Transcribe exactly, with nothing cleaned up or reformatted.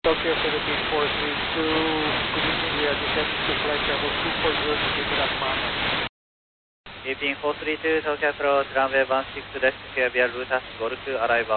Tokyo Philippine four three two, good evening, we are descending to flight level two four zero to take it up Mama. Philippine four three two, Tokyo approach, runway one six left, clear via Route Golf arrival.